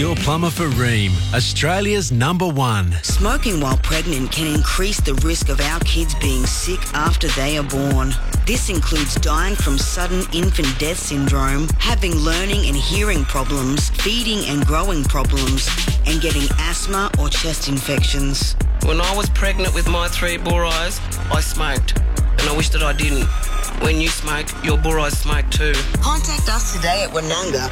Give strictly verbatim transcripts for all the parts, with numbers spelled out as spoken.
your plumber for Ream, Australia's number one. Smoking while pregnant can increase the risk of our kids being sick after they are born. This includes dying from sudden infant death syndrome, having learning and hearing problems, feeding and growing problems, and getting asthma or chest infections. When I was pregnant with my three boys, I smoked, and I wish that I didn't. When you smoke, your boys smoke too. Contact us today at Wananga.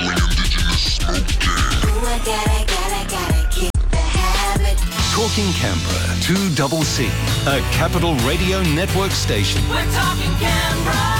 Talking Canberra, two double C, a Capital Radio Network station. We're talking Canberra.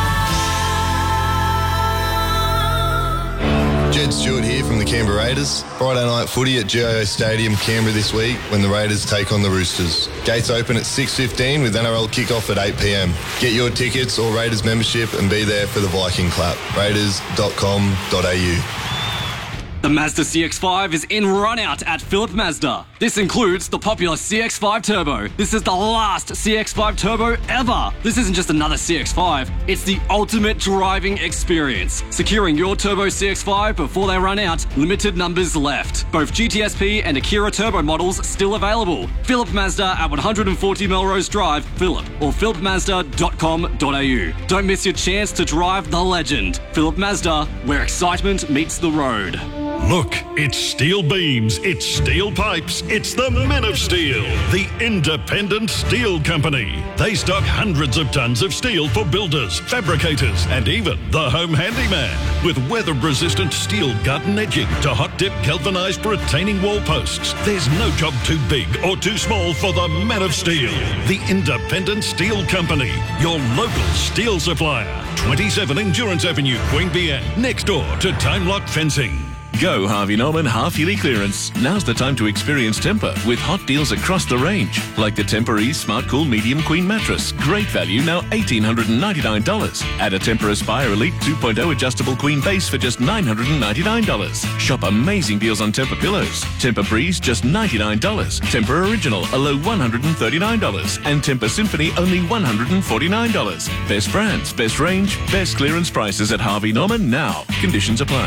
Jed Stewart here from the Canberra Raiders. Friday night footy at G I O Stadium, Canberra this week when the Raiders take on the Roosters. Gates open at six fifteen with N R L kickoff at eight p m. Get your tickets or Raiders membership and be there for the Viking clap. raiders dot com dot a u. The Mazda C X five is in run-out at Phillip Mazda. This includes the popular C X five Turbo. This is the last C X five Turbo ever. This isn't just another C X five, it's the ultimate driving experience. Securing your Turbo C X five before they run out, limited numbers left. Both G T S P and Akira Turbo models still available. Phillip Mazda at one forty Melrose Drive, Phillip, or phillip mazda dot com dot a u. Don't miss your chance to drive the legend. Phillip Mazda, where excitement meets the road. Look, it's steel beams, it's steel pipes, it's the Men of Steel, the independent steel company. They stock hundreds of tons of steel for builders, fabricators, and even the home handyman. With weather-resistant steel gut and edging to hot-dip galvanised retaining wall posts, there's no job too big or too small for the Men of Steel, the independent steel company, your local steel supplier. twenty-seven Endurance Avenue, Queanbeyan, next door to Time Lock Fencing. Go Harvey Norman half-yearly clearance. Now's the time to experience Tempur with hot deals across the range. Like the Tempur Ease Smart Cool Medium Queen Mattress. Great value, now one thousand eight hundred ninety-nine dollars. Add a Tempur Aspire Elite two point oh adjustable queen base for just nine hundred ninety-nine dollars. Shop amazing deals on Tempur pillows. Tempur Breeze, just ninety-nine dollars. Tempur Original, a low one hundred thirty-nine dollars. And Tempur Symphony, only one hundred forty-nine dollars. Best brands, best range, best clearance prices at Harvey Norman now. Conditions apply.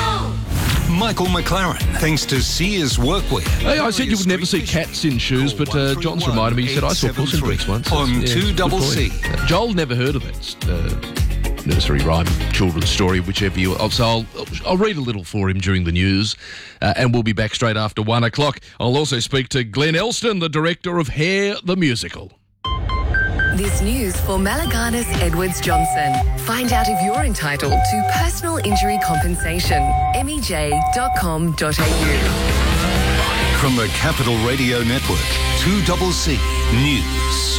Michael McLaren, thanks to Sears Workwear. Hey, I said you would never see cats in shoes, but uh, John's reminded me, he said, I saw Puss in Boots once. On yeah, two double C. Uh, Joel never heard of that uh, nursery rhyme, children's story, whichever you... So I'll, I'll read a little for him during the news, uh, and we'll be back straight after one o'clock. I'll also speak to Glenn Elston, the director of Hair the Musical. This news for Malaganas Edwards Johnson. Find out if you're entitled to personal injury compensation. M E J dot com dot a u. From the Capital Radio Network, two double C News.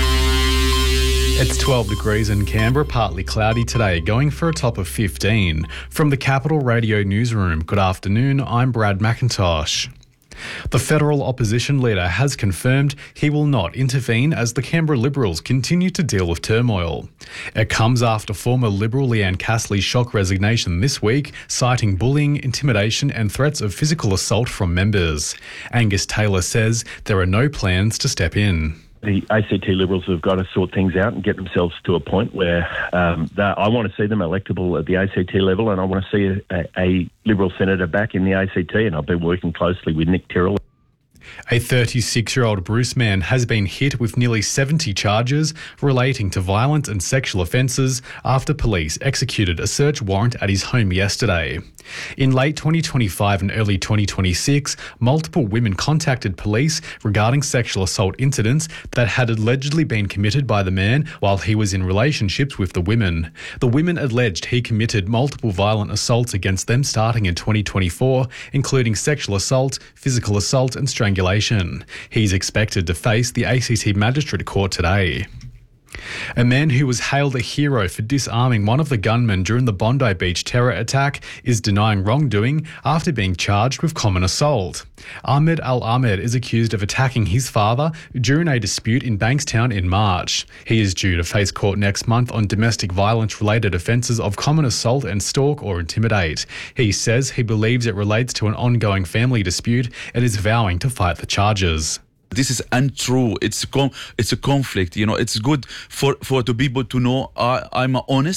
It's twelve degrees in Canberra, partly cloudy today, going for a top of fifteen. From the Capital Radio Newsroom, good afternoon, I'm Brad McIntosh. The federal opposition leader has confirmed he will not intervene as the Canberra Liberals continue to deal with turmoil. It comes after former Liberal Leanne Castley's shock resignation this week, citing bullying, intimidation and threats of physical assault from members. Angus Taylor says there are no plans to step in. The A C T Liberals have got to sort things out and get themselves to a point where um, I want to see them electable at the A C T level, and I want to see a, a Liberal senator back in the A C T, and I've been working closely with Nick Tyrrell. A thirty-six-year-old Bruce man has been hit with nearly seventy charges relating to violent and sexual offences after police executed a search warrant at his home yesterday. In late twenty twenty-five and early twenty twenty-six, multiple women contacted police regarding sexual assault incidents that had allegedly been committed by the man while he was in relationships with the women. The women alleged he committed multiple violent assaults against them starting in twenty twenty-four, including sexual assault, physical assault and strangulation. He's expected to face the A C T Magistrate Court today. A man who was hailed a hero for disarming one of the gunmen during the Bondi Beach terror attack is denying wrongdoing after being charged with common assault. Ahmed Al-Ahmed is accused of attacking his father during a dispute in Bankstown in March. He is due to face court next month on domestic violence-related offences of common assault and stalk or intimidate. He says he believes it relates to an ongoing family dispute and is vowing to fight the charges. This is untrue. It's a con- it's a conflict. You know, it's good for, for the people to know I, I'm honest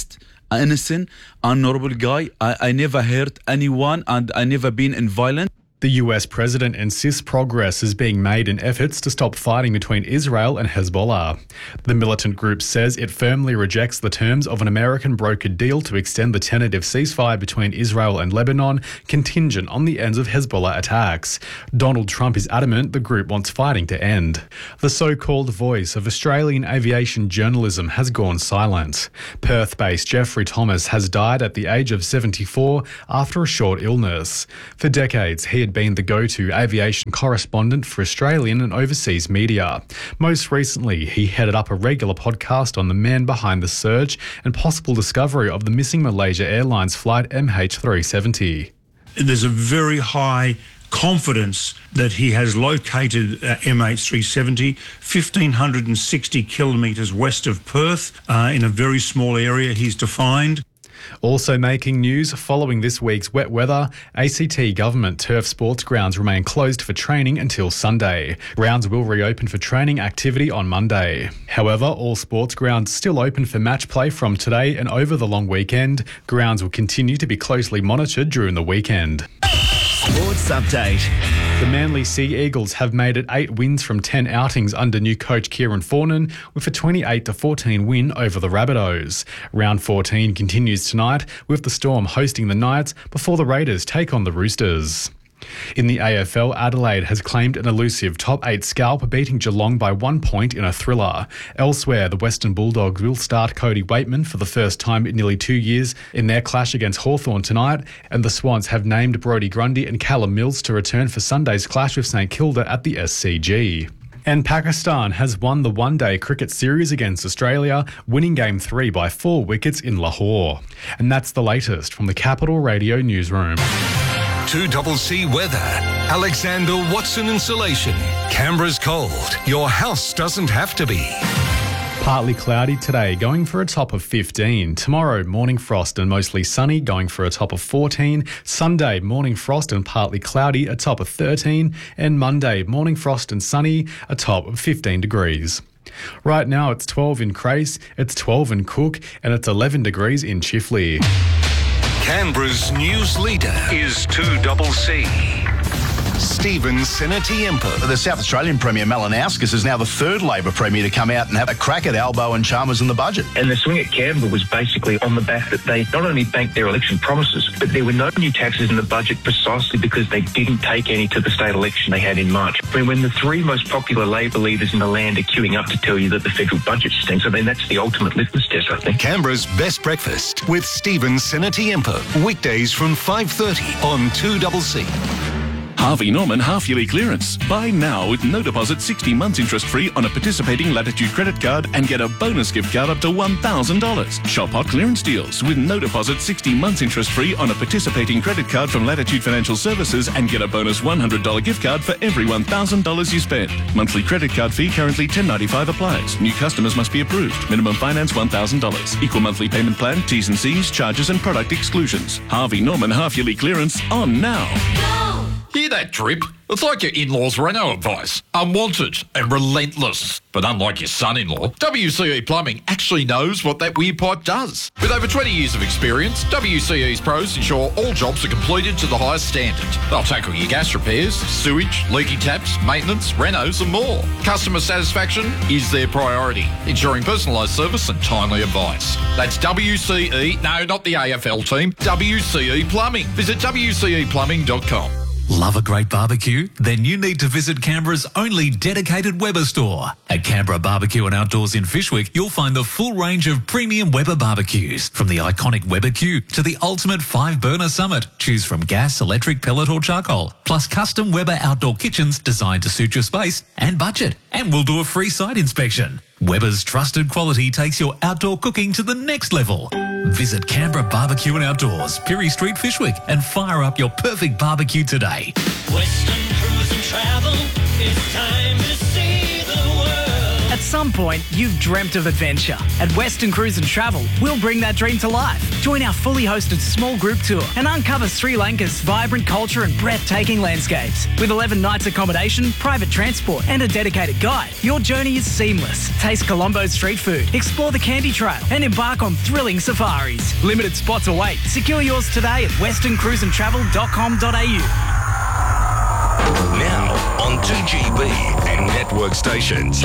innocent, honorable guy. I, I never hurt anyone and I never been in violence. The U S president insists progress is being made in efforts to stop fighting between Israel and Hezbollah. The militant group says it firmly rejects the terms of an American brokered deal to extend the tentative ceasefire between Israel and Lebanon, contingent on the ends of Hezbollah attacks. Donald Trump is adamant the group wants fighting to end. The so-called voice of Australian aviation journalism has gone silent. Perth-based Jeffrey Thomas has died at the age of seventy-four after a short illness. For decades, he had been the go-to aviation correspondent for Australian and overseas media. Most recently, he headed up a regular podcast on the man behind the surge and possible discovery of the missing Malaysia Airlines flight M H three seventy. There's a very high confidence that he has located uh, M H three seventy, one thousand five hundred sixty kilometres west of Perth, uh, in a very small area he's defined. Also making news following this week's wet weather, A C T government turf sports grounds remain closed for training until Sunday. Grounds will reopen for training activity on Monday. However, all sports grounds still open for match play from today and over the long weekend. Grounds will continue to be closely monitored during the weekend. Sports update. The Manly Sea Eagles have made it eight wins from ten outings under new coach Kieran Fornan, with a twenty-eight to fourteen win over the Rabbitohs. Round fourteen continues tonight, with the Storm hosting the Knights before the Raiders take on the Roosters. In the A F L, Adelaide has claimed an elusive top eight scalp, beating Geelong by one point in a thriller. Elsewhere, the Western Bulldogs will start Cody Waitman for the first time in nearly two years in their clash against Hawthorn tonight, and the Swans have named Brodie Grundy and Callum Mills to return for Sunday's clash with St Kilda at the S C G. And Pakistan has won the one-day cricket series against Australia, winning Game three by four wickets in Lahore. And that's the latest from the Capital Radio newsroom. two C C weather. Alexander Watson Insulation. Canberra's cold. Your house doesn't have to be. Partly cloudy today, going for a top of fifteen. Tomorrow, morning frost and mostly sunny, going for a top of fourteen. Sunday, morning frost and partly cloudy, a top of thirteen. And Monday, morning frost and sunny, a top of fifteen degrees. Right now, it's twelve in Crace, it's twelve in Cook, and it's eleven degrees in Chifley. Canberra's news leader is two C C. Stephen Sinatiempo. The South Australian Premier Malinowskis is now the third Labor Premier to come out and have a crack at Albo and Chalmers in the budget. And the swing at Canberra was basically on the back that they not only banked their election promises, but there were no new taxes in the budget precisely because they didn't take any to the state election they had in March. I mean, when the three most popular Labor leaders in the land are queuing up to tell you that the federal budget stinks, I mean, that's the ultimate litmus test, I think. Canberra's best breakfast with Stephen Sinatiempo. Weekdays from five thirty on two C C. Harvey Norman half-yearly clearance. Buy now with no deposit, sixty months interest-free on a participating Latitude credit card and get a bonus gift card up to one thousand dollars. Shop hot clearance deals with no deposit, sixty months interest-free on a participating credit card from Latitude Financial Services and get a bonus one hundred dollars gift card for every one thousand dollars you spend. Monthly credit card fee currently ten dollars ninety-five applies. New customers must be approved. Minimum finance one thousand dollars. Equal monthly payment plan, T's and C's, charges and product exclusions. Harvey Norman half-yearly clearance on now. Go! Hear that drip? It's like your in-laws' Renault advice. Unwanted and relentless. But unlike your son-in-law, W C E Plumbing actually knows what that weird pipe does. With over twenty years of experience, W C E's pros ensure all jobs are completed to the highest standard. They'll tackle your gas repairs, sewage, leaky taps, maintenance, renos and more. Customer satisfaction is their priority, ensuring personalised service and timely advice. That's W C E, no, not the A F L team, W C E Plumbing. Visit W C E plumbing dot com. Love a great barbecue? Then you need to visit Canberra's only dedicated Weber store. At Canberra Barbecue and Outdoors in Fyshwick, you'll find the full range of premium Weber barbecues. From the iconic Weber Q to the ultimate five-burner Summit. Choose from gas, electric, pellet or charcoal. Plus custom Weber outdoor kitchens designed to suit your space and budget. And we'll do a free site inspection. Weber's trusted quality takes your outdoor cooking to the next level. Visit Canberra Barbecue and Outdoors, Pirie Street, Fyshwick, and fire up your perfect barbecue today. Western Cruise and Travel, it's time to see the world. At some point, you've dreamt of adventure. At Western Cruise and Travel, we'll bring that dream to life. Join our fully hosted small group tour and uncover Sri Lanka's vibrant culture and breathtaking landscapes. With eleven nights accommodation, private transport and a dedicated guide, your journey is seamless. Taste Colombo's street food, explore the Candy Trail and embark on thrilling safaris. Limited spots await. Secure yours today at western cruise and travel dot com dot a u. Now on two G B and network stations.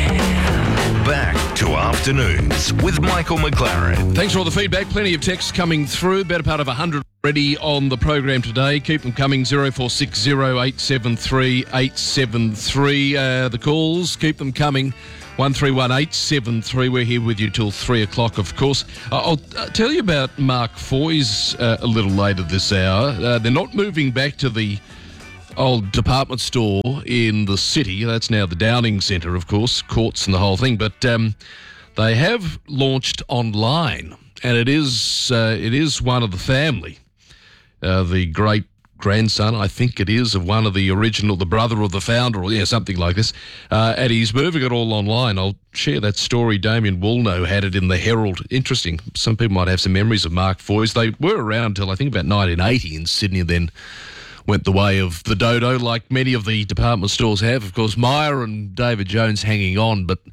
Back to Afternoons with Michael McLaren. Thanks for all the feedback. Plenty of texts coming through. Better part of one hundred already on the program today. Keep them coming. zero four six zero eight seven three eight seven three. Uh, the calls, keep them coming. one three one eight seven three. We're here with you till three o'clock, of course. Uh, I'll uh, tell you about Mark Foy's uh, a little later this hour. Uh, they're not moving back to the old department store in the city. That's now the Downing Centre, of course, courts and the whole thing. But um, they have launched online, and it is uh, it is one of the family, uh, the great grandson, I think it is, of one of the original, the brother of the founder, or yeah, something like this. Uh, and he's moving it all online. I'll share that story. Damien Woolnough had it in the Herald. Interesting. Some people might have some memories of Mark Foy's. They were around until I think about nineteen eighty in Sydney, and then went the way of the dodo, like many of the department stores have. Of course, Myer and David Jones hanging on, but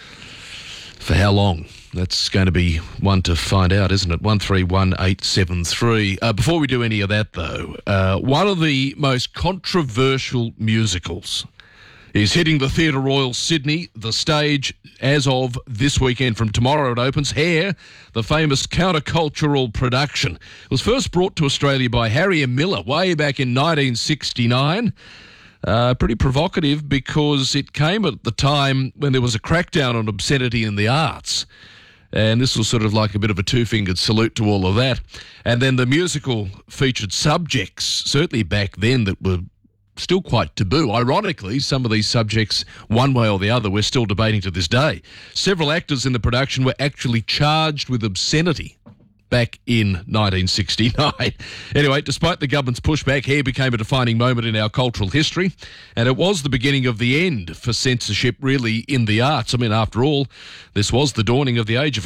for how long? That's going to be one to find out, isn't it? one three one eight seven three. Uh, before we do any of that, though, uh, one of the most controversial musicals is hitting the Theatre Royal Sydney, the stage as of this weekend. From tomorrow it opens. Hair, the famous countercultural production. It was first brought to Australia by Harry M. Miller way back in nineteen sixty-nine. Uh, pretty provocative because it came at the time when there was a crackdown on obscenity in the arts. And this was sort of like a bit of a two-fingered salute to all of that. And then the musical featured subjects, certainly back then, that were still quite taboo. Ironically, some of these subjects, one way or the other, we're still debating to this day. Several actors in the production were actually charged with obscenity back in nineteen sixty-nine. Anyway, despite the government's pushback, Hair became a defining moment in our cultural history, and it was the beginning of the end for censorship, really, in the arts. I mean, after all, this was the dawning of the age of